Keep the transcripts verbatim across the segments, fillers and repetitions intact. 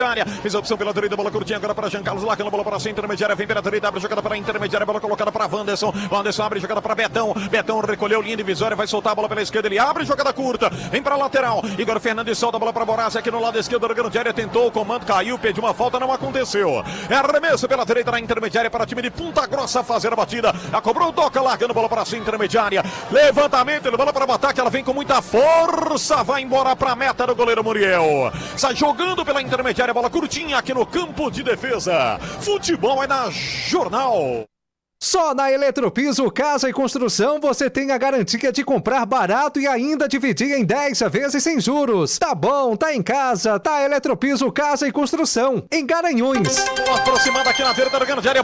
área, fez a opção pela direita, bola curtinha agora para Jean Carlos Lacano, bola para a intermediária, vem pela direita, abre jogada para a intermediária, bola colocada para Wanderson, Wanderson abre jogada para Betão, Betão recolheu linha divisória, vai soltar a bola pela esquerda, ele abre jogada curta, vem para a lateral, Igor Fernandes solta a bola para Borassi aqui no lado esquerdo da grande área, tentou, o comando caiu, pediu uma falta, não aconteceu, é arremesso pela direita na intermediária para o time de Ponta Grossa fazer a batida, a cobrou, toca, largando bola para a intermediária, levantamento, ele bola para o ataque, ela vem com muita força, vai embora para a meta do goleiro Muriel, sai jogando pela intermediária, bola curtinha aqui no campo de defesa. Futebol é na Jornal. Só na Eletropiso Casa e Construção você tem a garantia de comprar barato e ainda dividir em dez vezes sem juros. Tá bom, tá em casa, tá Eletropiso Casa e Construção, em Garanhuns. Aproximando aqui na direita da grande área,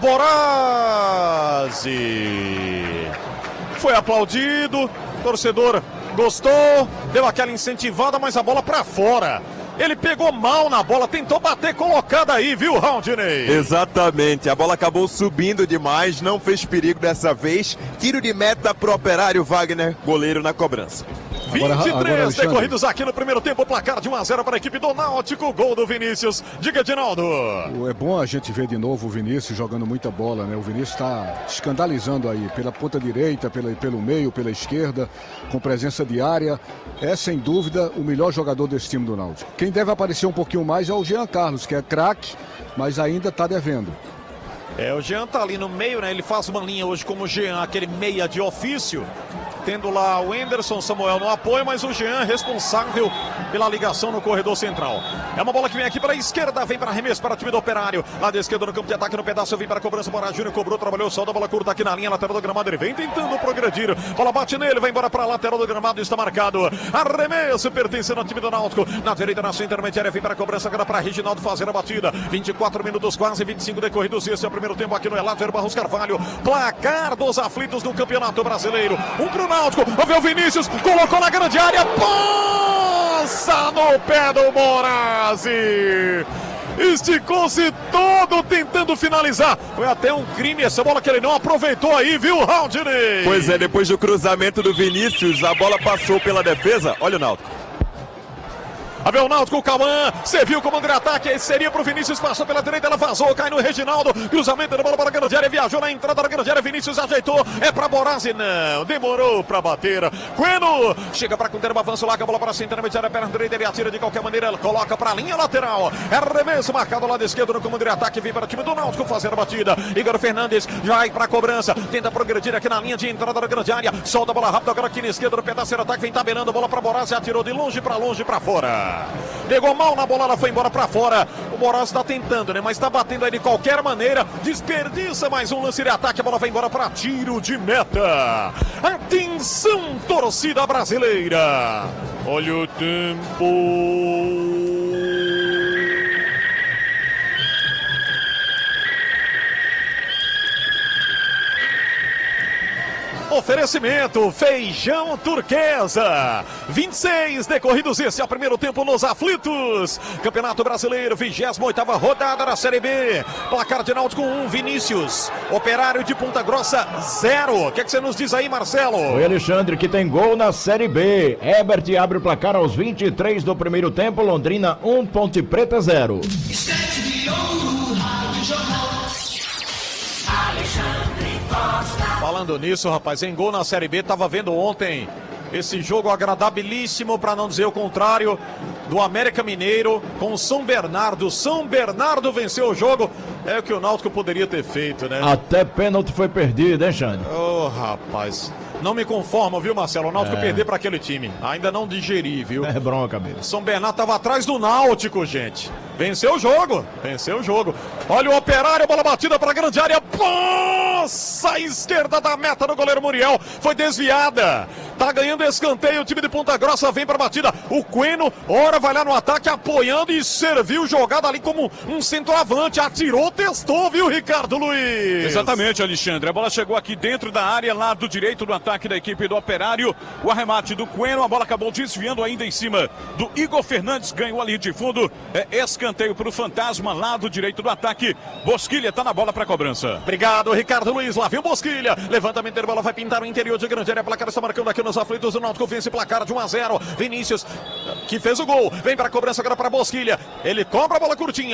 Borassi. Foi aplaudido, torcedor gostou, deu aquela incentivada, mas a bola pra fora. Ele pegou mal na bola, tentou bater colocada aí, viu, Raundinei? Exatamente, a bola acabou subindo demais, não fez perigo dessa vez. Tiro de meta pro Operário, Wagner, goleiro na cobrança. vinte e três decorridos aqui no primeiro tempo, placar de um a zero para a equipe do Náutico, gol do Vinícius. Diga, Edinaldo. É bom a gente ver de novo o Vinícius jogando muita bola, né? O Vinícius está escandalizando aí, pela ponta direita, pela, pelo meio, pela esquerda, com presença de área. É, sem dúvida, o melhor jogador desse time do Náutico. Quem deve aparecer um pouquinho mais é o Jean Carlos, que é craque, mas ainda está devendo. É, o Jean tá ali no meio, né? Ele faz uma linha hoje como o Jean, aquele meia de ofício. Tendo lá o Anderson Samuel no apoio, mas o Jean responsável pela ligação no corredor central. É uma bola que vem aqui para a esquerda, vem para arremesso para o time do Operário. Lá da esquerda no campo de ataque, no pedaço, vem para a cobrança. Bora Júnior cobrou, trabalhou, solta a bola curta aqui na linha lateral do gramado. Ele vem tentando progredir. Bola bate nele, vai embora para a lateral do gramado, está marcado. Arremesso pertencendo ao time do Náutico. Na direita, na sua intermediária, vem para a cobrança agora para Reginaldo fazer a batida. vinte e quatro minutos, quase vinte e cinco decorridos. Esse é o primeiro tempo aqui no Elater Barros Carvalho. Placar dos aflitos do Campeonato Brasileiro. Um pro Náutico. Vamos ver o Vinícius, colocou na grande área, passa no pé do Borassi. Esticou-se todo tentando finalizar. Foi até um crime essa bola que ele não aproveitou aí, viu, Raundinei? Pois é, depois do cruzamento do Vinícius, a bola passou pela defesa. Olha o Náutico. A ver o Náutico, o Cauã, você viu como o ataque esse seria pro Vinícius, passou pela direita, ela vazou, cai no Reginaldo, cruzamento da bola para a grande área, viajou na entrada da grande área, Vinícius ajeitou, é pra Borassi, não, demorou pra bater, Queno, chega pra conter o avanço lá, com a bola para a intermediária, perna direita, ele atira de qualquer maneira, ele coloca pra linha lateral, é arremesso marcado ao lado esquerdo no comando de ataque, vem para o time do Náutico fazer a batida, Igor Fernandes vai pra cobrança, tenta progredir aqui na linha de entrada da grande área, solta a bola rápida agora aqui na esquerda, no pedaço do ataque, vem tabelando a bola pra Borassi, atirou de longe pra longe pra fora. Pegou mal na bola, ela foi embora pra fora. O Borassi tá tentando, né? Mas tá batendo aí de qualquer maneira. Desperdiça mais um lance de ataque. A bola vai embora pra tiro de meta. Atenção, torcida brasileira. Olha o tempo. Oferecimento Feijão Turquesa. vinte e seis decorridos, esse é o primeiro tempo nos aflitos. Campeonato Brasileiro, vigésima oitava rodada da Série B. Placar de Náutico um, Vinícius. Operário de Ponta Grossa zero. O que é que você nos diz aí, Marcelo? Oi, Alexandre, que tem gol na Série B. Herbert abre o placar aos vinte e três do primeiro tempo. Londrina um, Ponte Preta zero. Estante de ouro, Rádio Jornal. Alexandre Costa. Falando nisso, rapaz, em gol na Série B, tava vendo ontem esse jogo agradabilíssimo, para não dizer o contrário, do América Mineiro com o São Bernardo. São Bernardo venceu o jogo, é o que o Náutico poderia ter feito, né? Até pênalti foi perdido, hein, Xande? Ô, oh, rapaz, não me conformo, viu, Marcelo? O Náutico é. perder para aquele time, ainda não digeri, viu? É bronca mesmo. São Bernardo tava atrás do Náutico, gente. Venceu o jogo, venceu o jogo. Olha o Operário, bola batida para a grande área. Passa à esquerda da meta do goleiro Muriel. Foi desviada. Tá ganhando escanteio, o time de Ponta Grossa vem pra batida. O Queno, ora vai lá no ataque, apoiando e serviu jogada ali como um centroavante. Atirou, testou, viu, Ricardo Luiz? Exatamente, Alexandre. A bola chegou aqui dentro da área, lado direito do ataque da equipe do Operário. O arremate do Queno, a bola acabou desviando ainda em cima do Igor Fernandes. Ganhou ali de fundo. É escanteio pro Fantasma, lado direito do ataque. Bosquilha tá na bola pra cobrança. Obrigado, Ricardo Luiz. Lá vem o Bosquilha. Levantamento da bola, vai pintar o interior de grande área. Placar está marcando aqui nos aflitos. O Náutico vence placar de um a zero. Vinícius, que fez o gol, vem para a cobrança agora para Bosquilha. Ele cobra a bola curtinha.